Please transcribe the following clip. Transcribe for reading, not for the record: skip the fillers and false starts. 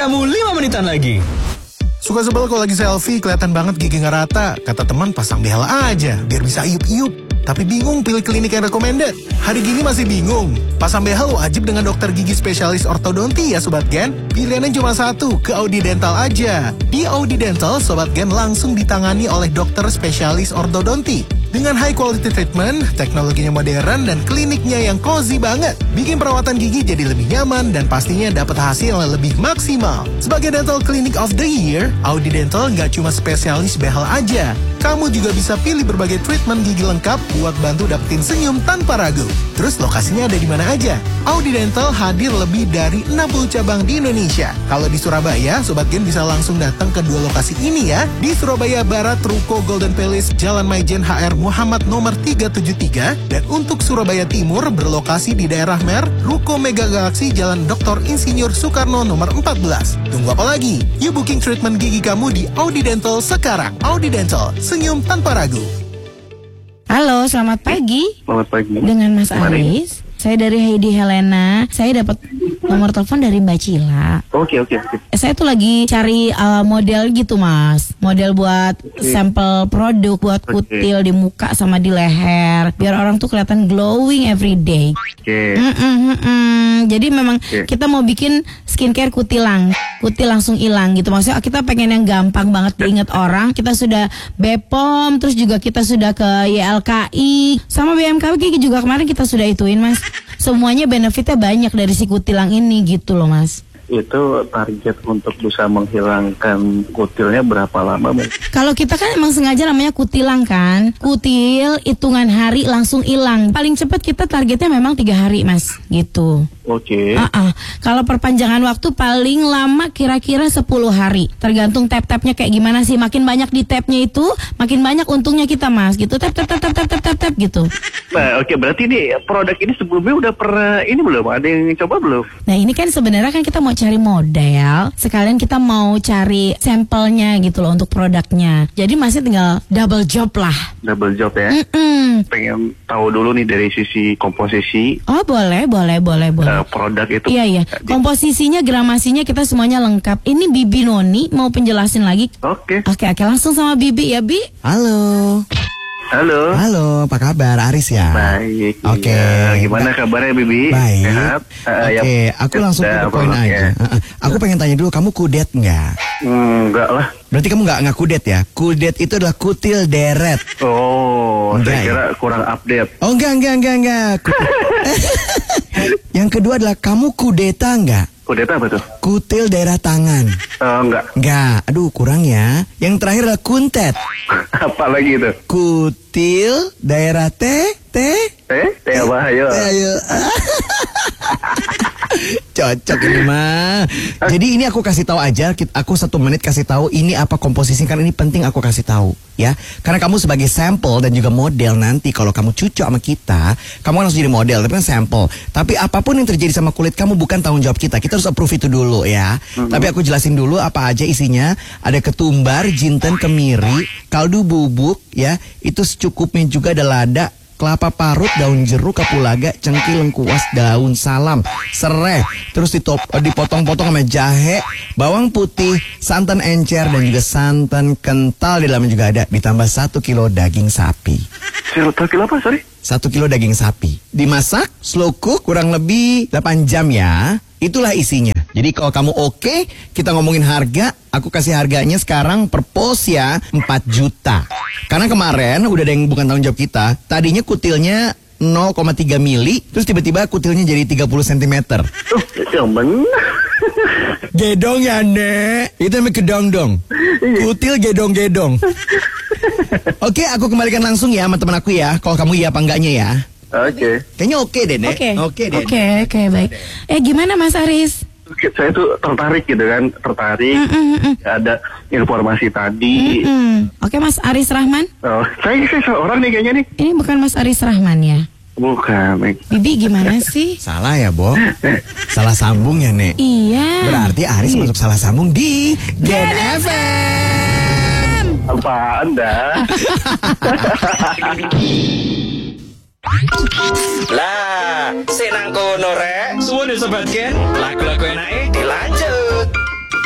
kamu 5 menitan lagi. Suka sebel kalau lagi selfie, kelihatan banget gigi nggak rata. Kata teman pasang behel aja, biar bisa iup-iup. Tapi bingung pilih klinik yang recommended. Hari gini masih bingung. Pasang behel wajib dengan dokter gigi spesialis ortodonti ya Sobat Gen. Pilihannya cuma satu, ke Audi Dental aja. Di Audi Dental, Sobat Gen langsung ditangani oleh dokter spesialis ortodonti. Dengan high quality treatment, teknologinya modern, dan kliniknya yang cozy banget. Bikin perawatan gigi jadi lebih nyaman dan pastinya dapat hasil yang lebih maksimal. Sebagai Dental Clinic of the Year, Audi Dental nggak cuma spesialis behel aja. Kamu juga bisa pilih berbagai treatment gigi lengkap buat bantu dapetin senyum tanpa ragu. Terus lokasinya ada di mana aja? Audi Dental hadir lebih dari 60 cabang di Indonesia. Kalau di Surabaya, Sobat Gen bisa langsung datang ke dua lokasi ini ya. Di Surabaya Barat, Ruko Golden Palace, Jalan Maijen HR Muhammad nomor 373. Dan untuk Surabaya Timur, berlokasi di daerah Mer, Ruko Mega Galaxy, Jalan Dr. Insinyur Soekarno nomor 14. Tunggu apa lagi? Yuk booking treatment gigi kamu di Audi Dental sekarang. Audi Dental, senyum tanpa ragu. Halo, selamat pagi. Selamat pagi. Dengan Mas Aris. Saya dari Heidi Helena. Saya dapat nomor telepon dari Mbak Cila. Oke. Saya tuh lagi cari model gitu Mas. Model buat sampel produk buat kutil di muka sama di leher. Biar orang tuh kelihatan glowing every day. Oke. Jadi memang kita mau bikin skincare kutilang. Kutil langsung hilang gitu. Maksudnya kita pengen yang gampang banget diingat orang. Kita sudah BPOM, terus juga kita sudah ke YLKI. Sama BMKG juga kemarin kita sudah ituin Mas. Semuanya benefitnya banyak dari si kutilang ini gitu loh Mas. Itu target untuk bisa menghilangkan kutilnya berapa lama, Mas? Kalau kita kan emang sengaja namanya kutilang kan. Kutil hitungan hari langsung hilang. Paling cepat kita targetnya memang 3 hari Mas gitu. Oke. Kalau perpanjangan waktu paling lama kira-kira 10 hari. Tergantung tap-tapnya kayak gimana sih. Makin banyak di tapnya itu, makin banyak untungnya kita Mas gitu. Tap gitu. Nah, oke, berarti ini produk ini sebelumnya udah pernah ini belum? Ada yang coba belum? Nah, ini kan sebenarnya kan kita mau cari model, sekalian kita mau cari sampelnya gitu loh untuk produknya. Jadi masih tinggal double job lah. Double job ya? Pengen tahu dulu nih dari sisi komposisi. Oh, boleh. Produk itu. Iya. Komposisinya, gramasinya kita semuanya lengkap. Ini Bibi Noni mau penjelasin lagi. Oke, langsung sama Bibi ya, Bi. Halo, apa kabar? Aris ya? Baik. Oke. Iya. Gimana kabarnya, Bibi? Baik. Sehat? Oke, aku langsung ke poin aja. Aku pengen tanya dulu, kamu kudet nggak? Enggak lah. Berarti kamu nggak kudet ya? Kudet itu adalah kutil deret. Oh, Enggak, saya kira kurang update. Oh, enggak. Yang kedua adalah kamu kudeta nggak? Kudeta apa tuh? Kutil daerah tangan. Enggak. Nggak, aduh kurang ya. Yang terakhir adalah kuntet. Apa lagi itu? Kutil daerah T apa? Ayo. Cocok ini mah. Jadi ini aku kasih tahu aja, aku 1 menit kasih tahu ini apa komposisi, karena ini penting aku kasih tahu ya. Karena kamu sebagai sampel dan juga model, nanti kalau kamu cocok sama kita, kamu kan harus jadi model, tapi kan sampel. Tapi apapun yang terjadi sama kulit kamu bukan tanggung jawab kita. Kita harus approve itu dulu ya. Tapi aku jelasin dulu apa aja isinya. Ada ketumbar, jinten, kemiri, kaldu bubuk ya. Itu secukupnya juga, ada lada, kelapa parut, daun jeruk, kapulaga, cengkeh, lengkuas, daun salam, serai, terus dipotong-potong sama jahe, bawang putih, santan encer, dan juga santan kental di dalamnya juga ada. Ditambah 1 kilo daging sapi. 1 kilo apa, sorry? 1 kilo daging sapi. Dimasak, slow cook, kurang lebih 8 jam ya. Itulah isinya. Jadi kalau kamu oke, kita ngomongin harga. Aku kasih harganya sekarang per pos ya 4 juta. Karena kemarin udah ada yang bukan tanggung jawab kita. Tadinya kutilnya 0,3 mili, terus tiba-tiba kutilnya jadi 30 cm. Yang benar. Gedong ya, Nek. Itu namanya gedong dong. Kutil gedong-gedong. Oke, aku kembalikan langsung ya sama teman aku ya. Kalau kamu iya apa enggaknya ya. Oke. Kayaknya oke deh, Nek. Oke, baik. Gimana Mas Aris? Saya tuh tertarik gitu kan, ada informasi tadi. Oke, Mas Aris Rahman. Oh, saya seorang nih kayaknya nih. Ini bukan Mas Aris Rahman ya? Bukan. Bibi gimana sih? Salah ya, Bo? Salah sambung ya, Nek? Iya. Berarti Aris masuk salah sambung di Gen FM. Apa Anda? Lah, senang kono rek. Suwun ya Sobat Gen. Lagu-lagu enak